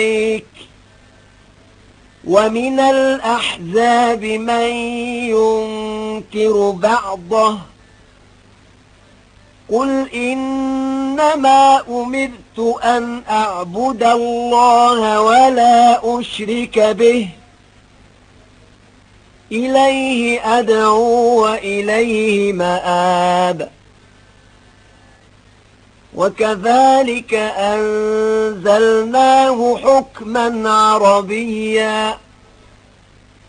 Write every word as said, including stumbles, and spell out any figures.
ومن الأحزاب من ينكر بعضه قل إنما أمرت أن أعبد الله ولا أشرك به إليه أدعو وإليه مآب وكذلك أنزلناه حكما عربيا